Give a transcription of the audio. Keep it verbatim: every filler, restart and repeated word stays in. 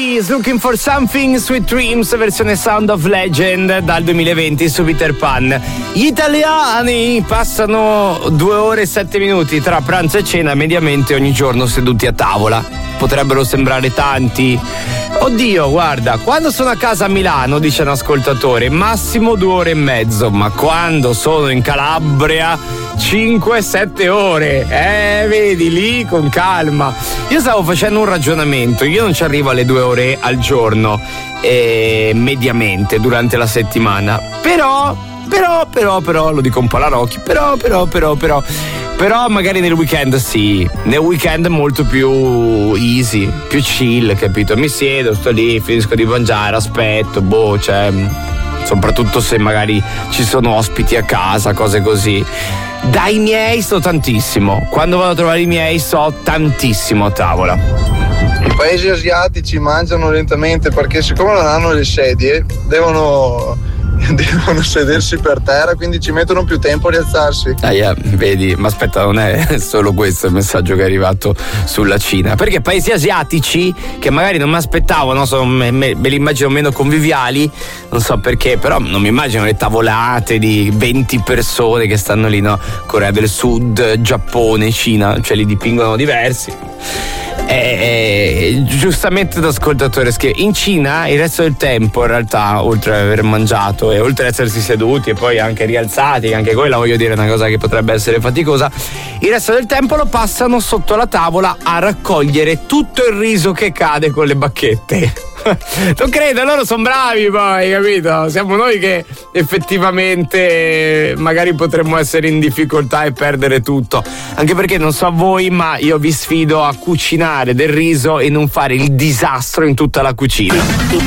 Keys, Looking for Something, Sweet Dreams, versione Sound of Legend dal duemilaventi su Peter Pan. Gli italiani passano due ore e sette minuti tra pranzo e cena mediamente ogni giorno seduti a tavola. Potrebbero sembrare tanti. Oddio, guarda, quando sono a casa a Milano, dice un ascoltatore, massimo due ore e mezzo, ma quando sono in Calabria cinque sette ore. Eh, vedi, lì con calma. Io stavo facendo un ragionamento, io non ci arrivo alle due ore al giorno, eh, mediamente, durante la settimana. Però, però, però, però, lo dico un po' alla Rocky, però, però, però, però... Però magari nel weekend sì, nel weekend è molto più easy, più chill, capito? Mi siedo, sto lì, finisco di mangiare, aspetto, boh, cioè, soprattutto se magari ci sono ospiti a casa, cose così. Dai miei sto tantissimo, quando vado a trovare i miei sto tantissimo a tavola. I paesi asiatici mangiano lentamente perché siccome non hanno le sedie, devono... devono sedersi per terra, quindi ci mettono più tempo a rialzarsi. Ah, yeah, vedi, ma aspetta, non è solo questo il messaggio che è arrivato sulla Cina, perché paesi asiatici che magari non mi aspettavo, no? Sono, me, me, me li immagino meno conviviali, non so perché, però non mi immagino le tavolate di venti persone che stanno lì, no? Corea del Sud, Giappone, Cina, cioè li dipingono diversi. E, e, giustamente l'ascoltatore scrive: in Cina il resto del tempo in realtà, oltre ad aver mangiato e oltre ad essersi seduti e poi anche rialzati, anche quella voglio dire è una cosa che potrebbe essere faticosa, il resto del tempo lo passano sotto la tavola a raccogliere tutto il riso che cade con le bacchette. Non credo, loro sono bravi poi, capito? Siamo noi che effettivamente magari potremmo essere in difficoltà e perdere tutto. Anche perché non so a voi, ma io vi sfido a cucinare del riso e non fare il disastro in tutta la cucina.